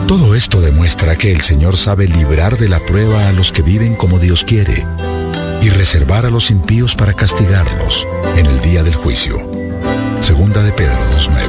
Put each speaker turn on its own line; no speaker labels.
Todo esto demuestra que el Señor sabe librar de la prueba a los que viven como Dios quiere y reservar a los impíos para castigarlos en el día del juicio. Segunda de Pedro 2:9.